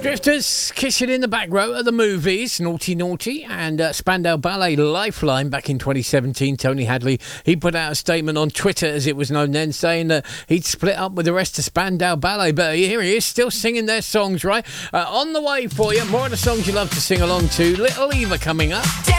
Drifters kissing in the back row of the movies, Naughty Naughty, and Spandau Ballet Lifeline back in 2017. Tony Hadley, he put out a statement on Twitter, as it was known then, saying that he'd split up with the rest of Spandau Ballet, but here he is, still singing their songs, right? On the way for you, more of the songs you love to sing along to. Little Eva coming up.